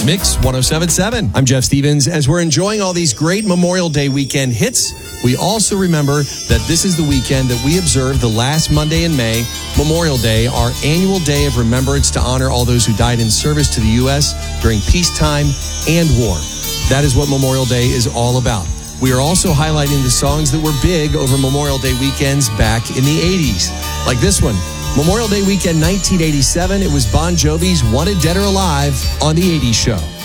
Mix 107.7. I'm Jeff Stevens. As we're enjoying all these great Memorial Day weekend hits, we also remember that this is the weekend that we observe the last Monday in May, Memorial Day, our annual day of remembrance to honor all those who died in service to the U.S. during peacetime and war. That is what Memorial Day is all about. We are also highlighting the songs that were big over Memorial Day weekends back in the 80s, like this one. Memorial Day weekend 1987, it was Bon Jovi's Wanted Dead or Alive on The 80s Show.